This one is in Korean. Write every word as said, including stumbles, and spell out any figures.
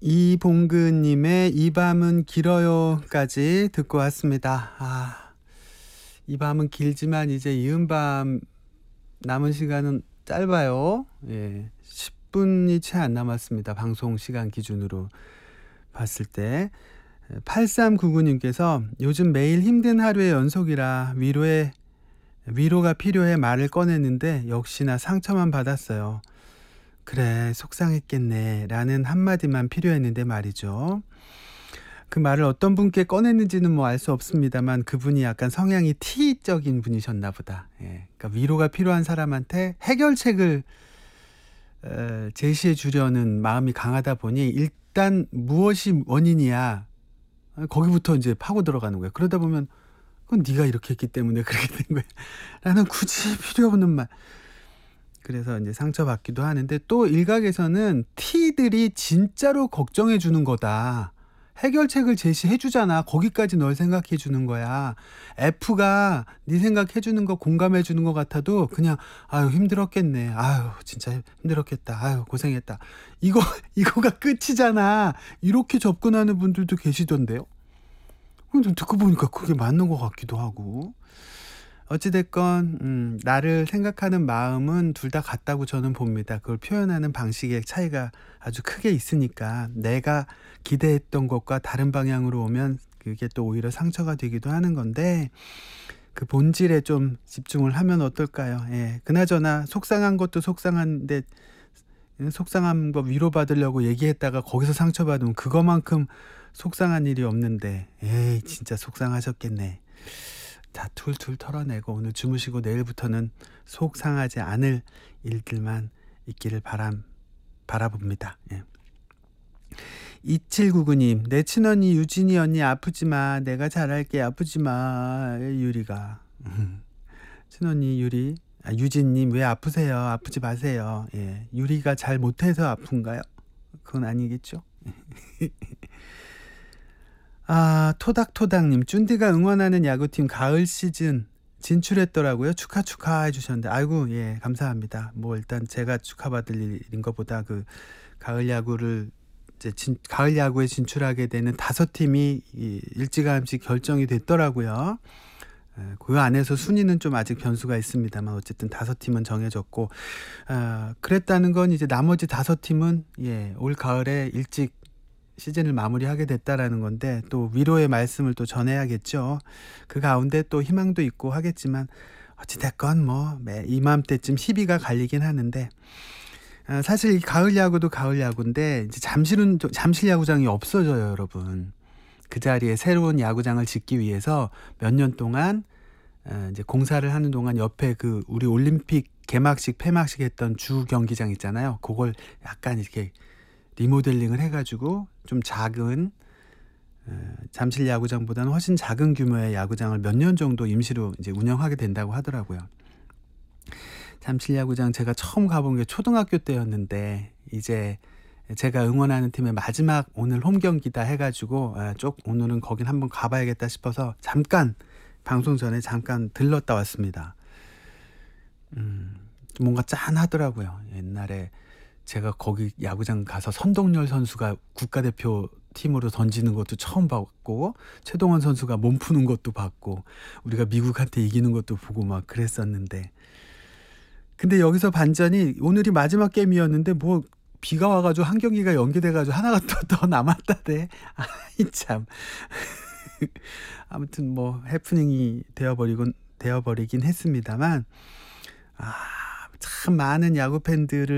이봉근님의 이 밤은 길어요까지 듣고 왔습니다. 아, 이 밤은 길지만 이제 이은 밤 남은 시간은 짧아요. 예, 십 분이 채 안 남았습니다. 방송 시간 기준으로 봤을 때. 팔삼구구님께서 요즘 매일 힘든 하루의 연속이라 위로에 위로가 필요해 말을 꺼냈는데 역시나 상처만 받았어요. 그래, 속상했겠네 라는 한마디만 필요했는데 말이죠. 그 말을 어떤 분께 꺼냈는지는 뭐 알 수 없습니다만 그분이 약간 성향이 T적인 분이셨나 보다. 예, 그러니까 위로가 필요한 사람한테 해결책을 어, 제시해 주려는 마음이 강하다 보니 일단 무엇이 원인이야 거기부터 이제 파고 들어가는 거예요. 그러다 보면 그건 네가 이렇게 했기 때문에 그렇게 된 거야 라는 굳이 필요 없는 말. 그래서 이제 상처받기도 하는데 또 일각에서는 T들이 진짜로 걱정해 주는 거다. 해결책을 제시해 주잖아. 거기까지 널 생각해 주는 거야. F가 네 생각해 주는 거 공감해 주는 것 같아도 그냥 아유 힘들었겠네. 아유 진짜 힘들었겠다. 아유 고생했다. 이거 이거가 끝이잖아. 이렇게 접근하는 분들도 계시던데요. 근데 듣고 보니까 그게 맞는 것 같기도 하고. 어찌됐건 음, 나를 생각하는 마음은 둘 다 같다고 저는 봅니다. 그걸 표현하는 방식의 차이가 아주 크게 있으니까 내가 기대했던 것과 다른 방향으로 오면 그게 또 오히려 상처가 되기도 하는 건데 그 본질에 좀 집중을 하면 어떨까요? 예, 그나저나 속상한 것도 속상한데 속상한 거 위로받으려고 얘기했다가 거기서 상처받으면 그거만큼 속상한 일이 없는데 에이 진짜 속상하셨겠네. 다 툴툴 털어내고 오늘 주무시고 내일부터는 속 상하지 않을 일들만 있기를 바람, 바라봅니다. 예. 이칠구구님 내 친언니 유진이 언니 아프지마 내가 잘할게 아프지마 유리가 친언니 유리 아, 유진님 왜 아프세요? 아프지 마세요. 예. 유리가 잘 못해서 아픈가요? 그건 아니겠죠? 아, 토닥토닥님, 쭌디가 응원하는 야구팀 가을 시즌 진출했더라고요. 축하 축하 해주셨는데, 아이고, 예, 감사합니다. 뭐 일단 제가 축하받을 일인 것보다 그 가을 야구를 이제 진, 가을 야구에 진출하게 되는 다섯 팀이 이, 일찌감치 결정이 됐더라고요. 에, 그 안에서 순위는 좀 아직 변수가 있습니다만 어쨌든 다섯 팀은 정해졌고, 아, 그랬다는 건 이제 나머지 다섯 팀은 예, 올 가을에 일찍 시즌을 마무리하게 됐다라는 건데 또 위로의 말씀을 또 전해야겠죠. 그 가운데 또 희망도 있고 하겠지만 어찌됐건 뭐 이맘때쯤 희비가 갈리긴 하는데 아, 사실 이 가을 야구도 가을 야구인데 이제 잠실은 잠실 야구장이 없어져요, 여러분. 그 자리에 새로운 야구장을 짓기 위해서 몇 년 동안 아, 이제 공사를 하는 동안 옆에 그 우리 올림픽 개막식 폐막식 했던 주 경기장 있잖아요. 그걸 약간 이렇게 리모델링을 해가지고 좀 작은 어, 잠실 야구장보다는 훨씬 작은 규모의 야구장을 몇 년 정도 임시로 이제 운영하게 된다고 하더라고요. 잠실 야구장 제가 처음 가본 게 초등학교 때였는데 이제 제가 응원하는 팀의 마지막 오늘 홈 경기다 해가지고 아, 쪽 오늘은 거긴 한번 가봐야겠다 싶어서 잠깐 방송 전에 잠깐 들렀다 왔습니다. 음, 뭔가 짠하더라고요. 옛날에 제가 거기 야구장 가서 선동열 선수가 국가대표 팀으로 던지는 것도 처음 봤고 최동원 선수가 몸 푸는 것도 봤고 우리가 미국한테 이기는 것도 보고 막 그랬었는데 근데 여기서 반전이 오늘이 마지막 게임이었는데 뭐 비가 와가지고 한 경기가 연기돼가지고 하나가 또 더 남았다대. 아이 참. 아무튼 뭐 해프닝이 되어버리곤 되어버리긴 했습니다만 아, 참 많은 야구 팬들을